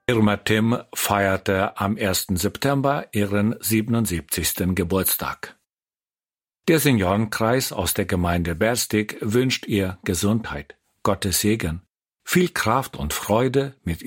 Irma Timm feierte am 1. September ihren 77. Geburtstag. Der Seniorenkreis aus der Gemeinde Berstig wünscht ihr Gesundheit, Gottes Segen, viel Kraft und Freude mit